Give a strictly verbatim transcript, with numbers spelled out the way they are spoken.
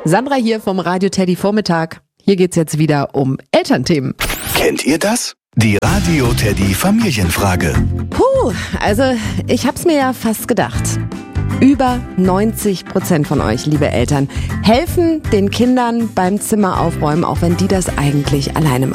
Sandra hier vom Radio Teddy Vormittag. Hier geht's jetzt wieder um Elternthemen. Kennt ihr das? Die Radio Teddy Familienfrage. Puh, also ich hab's mir ja fast gedacht. Über neunzig Prozent von euch, liebe Eltern, helfen den Kindern beim Zimmer aufräumen, auch wenn die das eigentlich alleine machen.